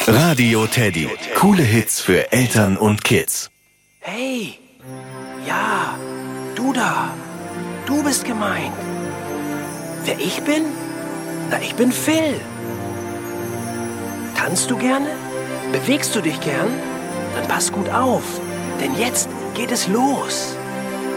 Radio Teddy. Coole Hits für Eltern und Kids. Hey, ja, du da. Du bist gemeint. Wer ich bin? Na, ich bin Phil. Tanzt du gerne? Bewegst du dich gern? Dann pass gut auf, denn jetzt geht es los.